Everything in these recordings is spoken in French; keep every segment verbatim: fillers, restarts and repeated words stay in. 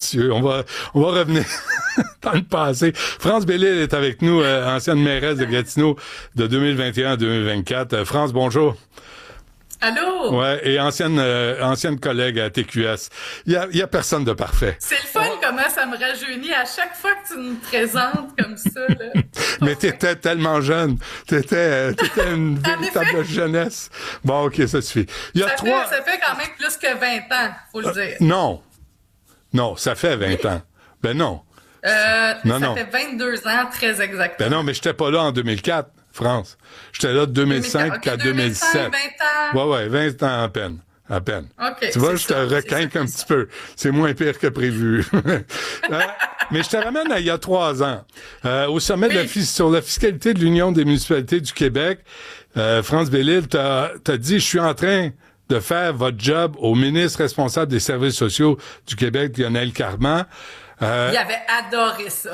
Mathieu. On va, on va revenir dans le passé. France Bellil est avec nous, euh, ancienne mairesse de Gatineau de deux mille vingt et un à deux mille vingt-quatre. Euh, France, bonjour. Allô? Ouais, et ancienne euh, ancienne collègue à T Q S. Il y a, y a personne de parfait. C'est le fun comment ça me rajeunit à chaque fois que tu me présentes comme ça, là. Mais t'étais tellement jeune. T'étais, euh, t'étais une véritable jeunesse. Bon, OK, ça suffit. Il y a ça, trois... fait, ça fait quand même plus que vingt ans, faut le dire. Euh, non. Non, ça fait vingt ans. Ben non. Euh, non, ça non. fait vingt-deux ans, très exactement. Ben non, mais j'étais pas là en deux mille quatre, France. J'étais là de deux mille cinq okay, à deux mille sept. vingt ans. Ouais, ouais, vingt ans à peine. À peine. Okay, tu vois, je te ça, requinque un petit peu. C'est moins pire que prévu. euh, mais je te ramène à il y a trois ans. Euh, au sommet oui. de la, sur la fiscalité de l'Union des municipalités du Québec, euh, France Bellil t'a, t'a dit, je suis en train de faire votre job au ministre responsable des services sociaux du Québec, Lionel Carman. Euh, Il avait adoré ça.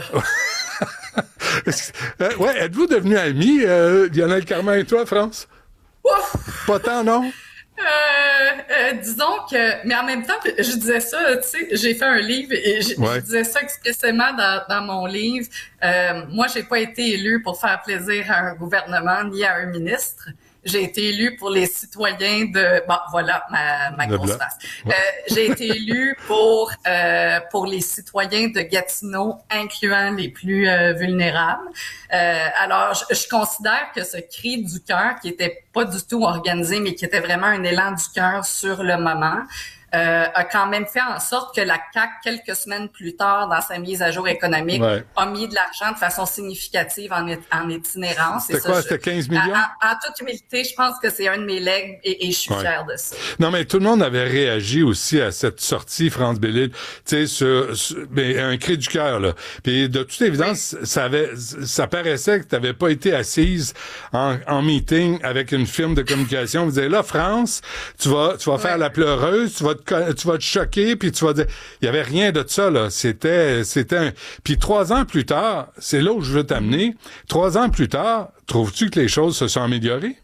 euh, ouais, êtes-vous devenus amis, euh, Lionel Carman et toi, France? Ouf! Pas tant, non? Euh, euh, disons que, mais en même temps, je disais ça, tu sais, j'ai fait un livre et je, ouais. je disais ça expressément dans, dans mon livre. Euh, moi, j'ai pas été élue pour faire plaisir à un gouvernement ni à un ministre. J'ai été élue pour les citoyens de... Bon, voilà ma, ma grosse face. Ouais. Euh, j'ai été élue pour euh, pour les citoyens de Gatineau, incluant les plus euh, vulnérables. Euh, alors, je, je considère que ce cri du cœur, qui était pas du tout organisé, mais qui était vraiment un élan du cœur sur le moment, Euh, a quand même fait en sorte que la C A Q, quelques semaines plus tard, dans sa mise à jour économique, ouais. a mis de l'argent de façon significative en, it- en itinérance. C'était quoi? C'était quinze millions? En, en toute humilité, je pense que c'est un de mes legs et, et je suis ouais. fière de ça. Non, mais tout le monde avait réagi aussi à cette sortie, France Bellil, tu sais, sur, sur mais un cri du cœur, là. Puis de toute évidence, oui. ça avait, ça paraissait que tu n'avais pas été assise en, en meeting avec une firme de communication. Vous disiez, là, France, tu vas, tu vas ouais. faire la pleureuse, tu vas te tu vas te choquer, puis tu vas dire... Il y avait rien de ça, là. C'était... c'était un... Puis trois ans plus tard, c'est là où je veux t'amener, trois ans plus tard, trouves-tu que les choses se sont améliorées?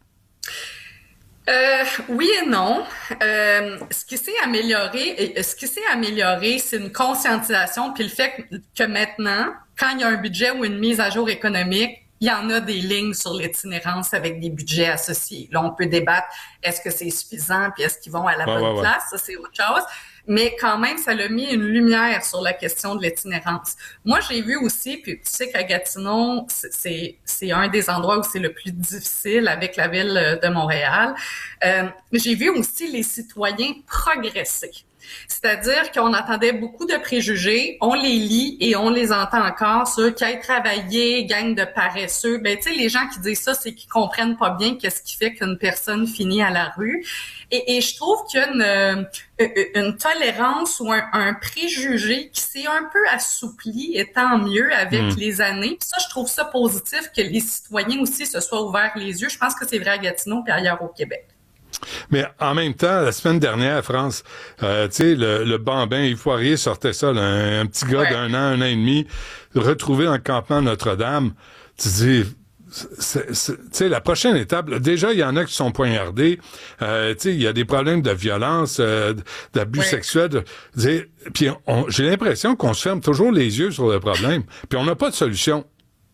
Euh, oui et non. Euh, ce qui s'est amélioré, ce qui s'est amélioré, c'est une conscientisation, puis le fait que, que maintenant, quand il y a un budget ou une mise à jour économique, il y en a des lignes sur l'itinérance avec des budgets associés. Là, on peut débattre, est-ce que c'est suffisant, puis est-ce qu'ils vont à la ouais, bonne ouais, place? Ouais. Ça, c'est autre chose. Mais quand même, ça l'a mis une lumière sur la question de l'itinérance. Moi, j'ai vu aussi, puis tu sais qu'à Gatineau, c'est, c'est un des endroits où c'est le plus difficile avec la ville de Montréal. Euh, j'ai vu aussi les citoyens progresser. C'est-à-dire qu'on entendait beaucoup de préjugés, on les lit et on les entend encore sur qui aient travaillé, gang de paresseux. Ben, tu sais, les gens qui disent ça, c'est qu'ils comprennent pas bien qu'est-ce qui fait qu'une personne finit à la rue. Et, et je trouve qu'il y a une, une tolérance ou un, un préjugé qui s'est un peu assoupli, et tant mieux avec mmh. les années. Puis ça, je trouve ça positif que les citoyens aussi se soient ouverts les yeux. Je pense que c'est vrai à Gatineau et ailleurs au Québec. Mais en même temps, la semaine dernière, France, euh, tu sais, le, le bambin Yves Poirier sortait ça, là, un, un petit gars ouais. d'un an, un an et demi, retrouvé dans le campement Notre-Dame. Tu dis, tu sais, la prochaine étape, là, déjà, il y en a qui sont poignardés. Euh, tu sais, il y a des problèmes de violence, euh, d'abus ouais. sexuels. Puis on, j'ai l'impression qu'on se ferme toujours les yeux sur le problème. Puis on n'a pas de solution.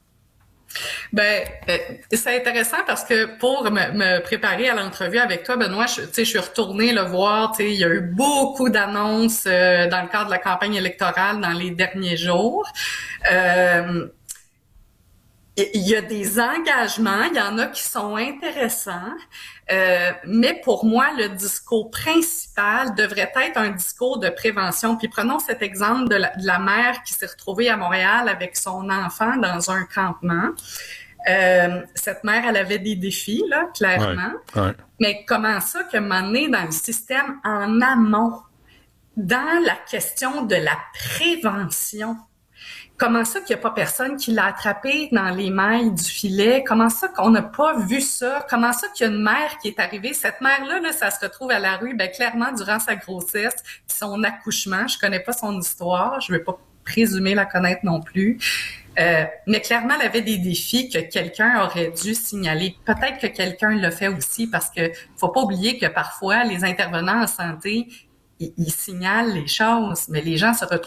Ben, euh, c'est intéressant parce que pour me, me préparer à l'entrevue avec toi, Benoît, je, tu sais, je suis retournée le voir. Tu sais, il y a eu beaucoup d'annonces euh, dans le cadre de la campagne électorale dans les derniers jours. Euh, il y a des engagements, il y en a qui sont intéressants, euh, mais pour moi, le discours principal devrait être un discours de prévention. Puis prenons cet exemple de la, de la mère qui s'est retrouvée à Montréal avec son enfant dans un campement. Euh, cette mère, elle avait des défis, là, clairement. Ouais, ouais. Mais comment ça que m'amener dans le système en amont, dans la question de la prévention? Comment ça qu'il n'y a pas personne qui l'a attrapé dans les mailles du filet? Comment ça qu'on n'a pas vu ça? Comment ça qu'il y a une mère qui est arrivée? Cette mère-là, là, ça se retrouve à la rue, ben clairement, durant sa grossesse, son accouchement. Je connais pas son histoire, je ne vais pas présumer la connaître non plus. Euh, mais clairement, elle avait des défis que quelqu'un aurait dû signaler. Peut-être que quelqu'un l'a fait aussi, parce que faut pas oublier que parfois, les intervenants en santé, ils, ils signalent les choses, mais les gens se retrouvent